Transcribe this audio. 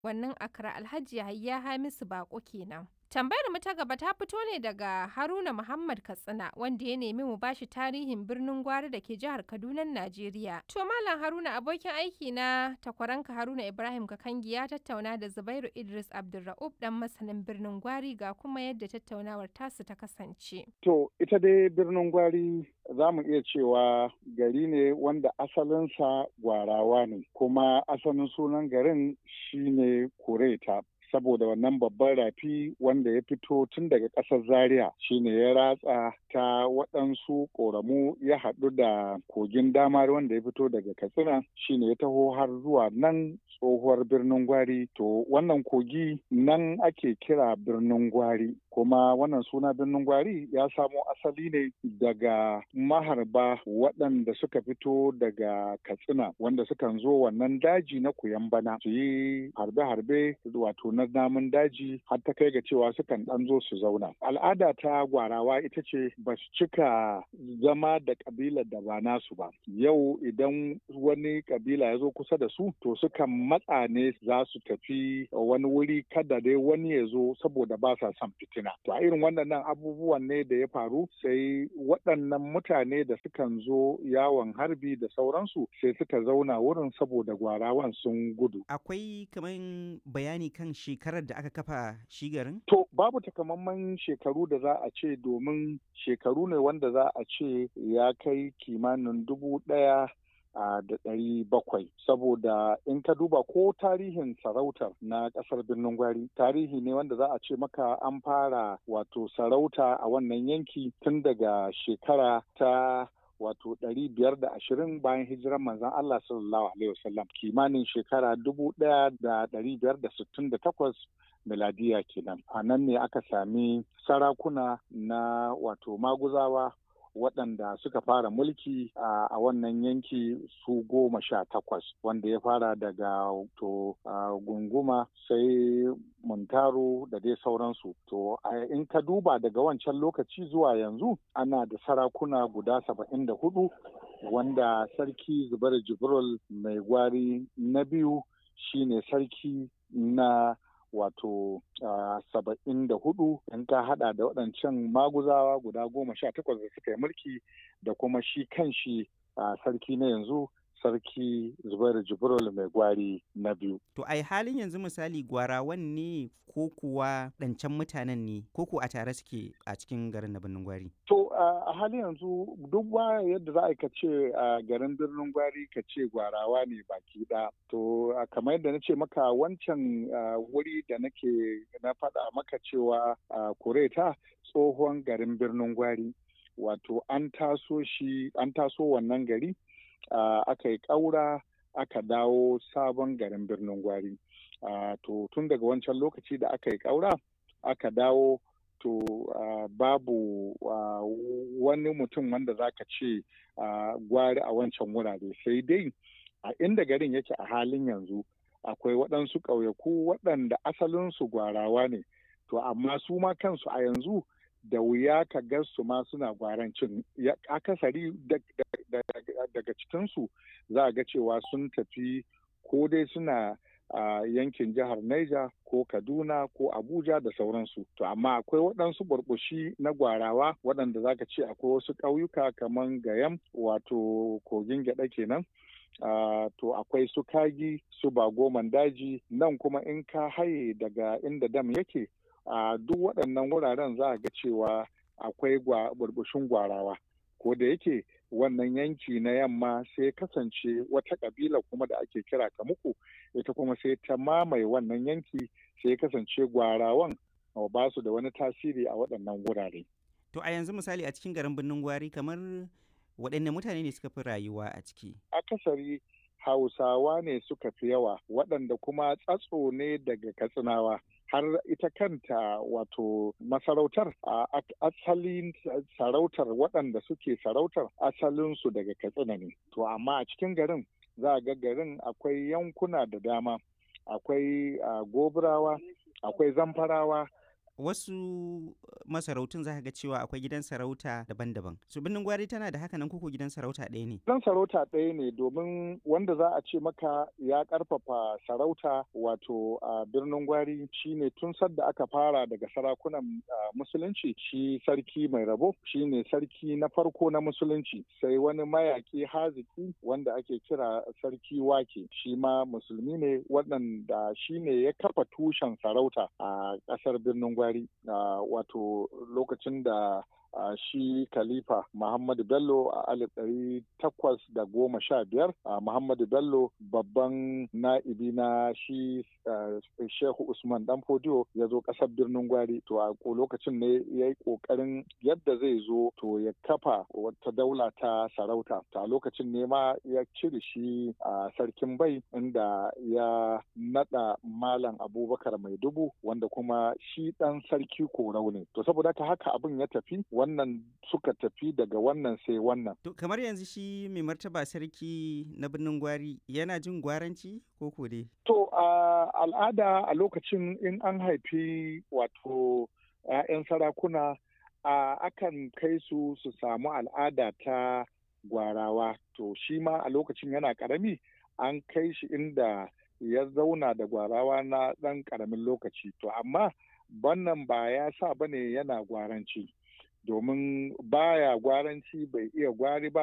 wannan Accra Alhaji Yahaya Hamisu Bako kenan. Tambayar mu ta gaba ta fito ne daga Haruna Muhammad Katsina wanda ya nemi mu bashi tarihin birnin Gwari da ke jihar Kaduna, Najeriya. To Malam Haruna abokin aiki na takwaranka Haruna Ibrahim Kakangi ya tattauna da Zubairu Idris Abdulra'ub dan masanin birnin Gwari ga kuma yadda tattaunawar tasu ta kasance. To ita dai birnin Gwari za mu iya cewa gari ne wanda asalinsa Gwarawa ne kuma asalin sunan garin shine Kureta. Saboda wannan babban rafi wanda ya fito tun daga ƙasar Zaria shine ya ratsa ta waɗansu ƙoramu ya haɗu da kogin damar wanda ya fito daga Katsina shine ya taho har zuwa nan tsohuwar birnin Gwari. To wannan kogi nan ake kira birnin Gwari. Kuma wannan suna birnin Gwari ya samo asali ne daga maharba waɗanda suka fito daga Katsina wanda sukan zo wannan daji na Kuyambana su yi harbe-harbe wato na namun daji har ta kai ga cewa sukan ɗan zo su zauna. Al'ada ta Gwarawa ita ce ba su cika zama da ƙabilar da ba nasu ba. Yau idan wani ƙabila ya zo kusa da su to sukan matsa ne za su tafi wani wuri kada dai wani ya zo saboda ba sa son fitina. To a irin waɗannan abubuwan ne da ya faru sai waɗannan mutane da sukan zo yawon harbi da sauransu sai suka zauna wurin saboda Gwarawan sun gudu. Akwai kaman bayani kan shekarar da aka kafa shi garin? To babu takamaiman shekaru da za a ce domin shekaru ne wanda za a ce ya kai kimanin 1700 saboda in ka duba ko tarihin sarautar na ƙasar birnin Gwari tarihi ne wanda za a ce maka an fara wato sarauta a wannan yanki tun daga shekara ta wato 520 bayan hijiran manzon Allah sallallahu alaihi wasallam kimanin shekara 1568 miladiya kenan. A nan ne aka sami sarakuna na wato maguzawa waɗanda suka fara mulki a wannan yanki su 18 wanda ya fara daga to gunguma sai muntaru da dai sauransu. To in ka duba daga wancan lokaci zuwa yanzu ana da sarakuna guda 74 wanda sarki Zubair Jibril mai Gwari na biyu shine sarki na wato 74 in ka hada da waɗancan maguzawa guda 18 da suka yi mulki da kuma shi kanshi sarki na yanzu sarki Zubairu Jibril mai Gwari na biyu. To ai halin yanzu misali Gwarawan ne ko kuwa ɗancan mutanen ne ko ko a tare suke a cikin garin na birnin Gwari? To a halin yanzu duk ba yadda za a ka ce a garin birnin Gwari ka ce Gwarawa ne baki ɗaya. To kamar yadda na ce maka wancan wuri da na faɗa maka cewa Kureta tsohon garin birnin Gwari. Wato an taso wannan gari aka yi ƙaura aka dawo sabon garin birnin Gwari. To tun daga wancan lokaci da aka yi ƙaura aka dawo to babu wani mutum wanda za ka ce Gwari a wancan wurare sai dai a inda garin yake a halin yanzu akwai waɗansu ƙauyaku waɗanda asalinsu Gwarawa ne. To amma su ma kansu a yanzu da wuya ka ga su ma suna gwarancin akasari daga cikinsu za a ga cewa sun tafi ko dai suna yankin jihar Niger ko Kaduna ko Abuja da sauransu. To amma akwai waɗansu burbushi na Gwarawa waɗanda za ka ce akwai wasu ƙauyuka kamar Gayam wato kogin gyaɗa kenan. To akwai su Kagi su Bagoman daji nan kuma in ka haye daga inda dam yake duk waɗannan wuraren za a ga cewa akwai burbushin Gwarawa ko da yake wannan yanki na yamma sai kasance wata ƙabila kuma da ake kira Kamuku ita kuma sai ta mamaye wannan yanki sai kasance Gwarawan ba su da wani tasiri a waɗannan wurare. To a yanzu misali a cikin garin birnin Gwari kamar waɗanne mutane ne suka fi rayuwa a ciki? Akasari Hausawa ne suka fi yawa waɗanda kuma tsatso ne daga Katsinawa. Har ita kanta wato masarautar asalin sarautar waɗanda suke sarautar asalinsu daga Katsina ne. To amma a cikin garin za a ga garin akwai yankuna da dama. Akwai Gobirawa, akwai Zamfarawa, Wasu masarautun za ka ga cewa akwai gidan sarauta daban-daban. Su Birnin Gwari tana da haka nan koko gidan sarauta ɗaya ne? Gidan sarauta ɗaya ne domin wanda za a ce maka ya ƙarfafa sarauta wato a Birnin Gwari shine tun sadda aka fara daga sarakunan musulunci shi sarki mai rabo shine sarki na farko na musulunci sai wani mayaki haziki wanda ake kira sarki wake shi ma musulmi ne waɗanda shine ya kafa tushen sarauta a ƙasar Birnin Gwari wato lokacin da shi Khalifa Muhammadu Bello a 1815 Muhammadu Bello babban na'ibi na shi Shehu Usman Dan Fodiyo ya zo ƙasar Birnin Gwari to a lokacin ne ya yi ƙoƙarin yadda zai zo to ya kafa wata daula ta sarauta a lokacin ne ma ya cire shi a sarkin bai inda ya naɗa Malam Abubakar Maidubu wanda kuma shi ɗan sarki Korau ne to saboda haka abin ya tafi wannan suka tafi daga wannan sai wannan. To kamar yanzu shi mai martaba sarki na Birnin Gwari yana jin gwaranci ko dai? To al'ada a lokacin in an haifi wato 'ya'yan sarakuna akan kai su samu al'ada ta gwarawa to shi ma a lokacin yana ƙarami an kai shi inda ya zauna da gwarawa na ɗan ƙaramin lokaci to amma wannan ba ya sa bane yana gwaranci. Domin baya gwaranci bai iya gwari ba